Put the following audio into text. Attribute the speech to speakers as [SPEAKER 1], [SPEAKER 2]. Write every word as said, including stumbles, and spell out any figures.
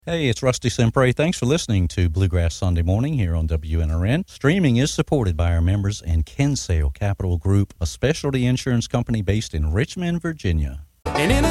[SPEAKER 1] Hey, it's Rusty Sempre. Thanks for listening to Bluegrass Sunday Morning here on W N R N. Streaming is supported by our members and Kinsale Capital Group, a specialty insurance company based in Richmond, Virginia.
[SPEAKER 2] And in a